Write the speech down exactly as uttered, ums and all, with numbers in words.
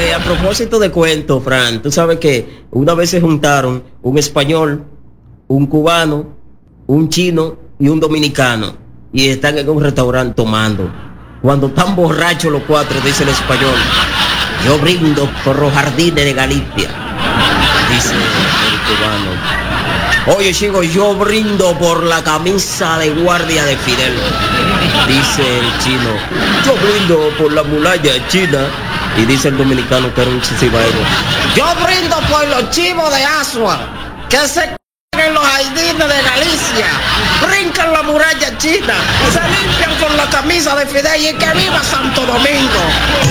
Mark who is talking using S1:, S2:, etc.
S1: eh, a propósito de cuento, Fran, tú sabes que una vez se juntaron un español, un cubano, un chino y un dominicano y están en un restaurante tomando. Cuando están borrachos los cuatro, dice el español: yo brindo por los jardines de Galicia. Dice el cubano: oye, chico, yo brindo por la camisa de guardia de Fidel. Dice el chino: yo brindo por la muralla china. Y dice el dominicano, que era un chisibaero: yo brindo por los chivos de Asua, que se en los jardines de Galicia, brincan la muralla china, se limpian con la camisa de Fidel y que viva Santo Domingo.